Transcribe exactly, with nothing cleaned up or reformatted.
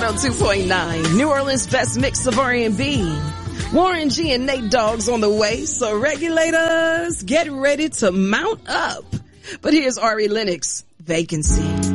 one oh two point nine, New Orleans' best mix of R and B. Warren G and Nate Dogg's on the way, so regulators, get ready to mount up. But here's Ari Lennox, Vacancy.